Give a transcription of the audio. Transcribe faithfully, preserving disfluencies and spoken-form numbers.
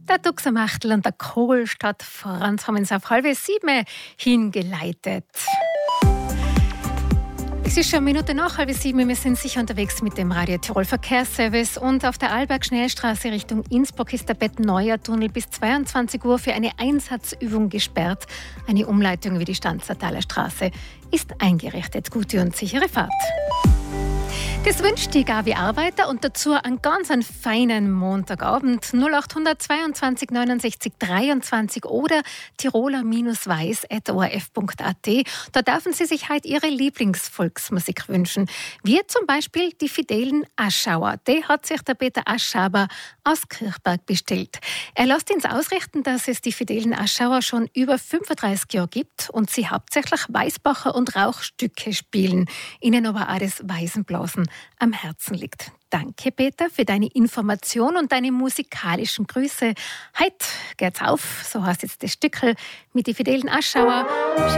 Der Duxamachtel und der Kohlstadt Franz haben uns auf halbe sieben hingeleitet. Es ist schon eine Minute nach halb sieben. Wir sind sicher unterwegs mit dem Radio Tirol Verkehrsservice. Und auf der Arlberg-Schnellstraße Richtung Innsbruck ist der Bettneuer-Tunnel bis zweiundzwanzig Uhr für eine Einsatzübung gesperrt. Eine Umleitung über die Stanzertaler Straße ist eingerichtet. Gute und sichere Fahrt. Das wünscht die Gabi Arbeiter und dazu einen ganz einen feinen Montagabend. null acht zweiundzwanzig neunundsechzig dreiundzwanzig oder tiroler-weiß at o r f punkt a t. Da dürfen Sie sich heute Ihre Lieblingsvolksmusik wünschen. Wie zum Beispiel die Fidelen Aschauer. Die hat sich der Peter Aschauer aus Kirchberg bestellt. Er lässt uns ausrichten, dass es die Fidelen Aschauer schon über fünfunddreißig Jahre gibt und sie hauptsächlich Weißbacher und Rauchstücke spielen. Ihnen aber auch das Weißenblasen am Herzen liegt. Danke, Peter, für deine Information und deine musikalischen Grüße. Heute geht's auf, so heißt jetzt das Stückel mit den Fidelen Aschauer.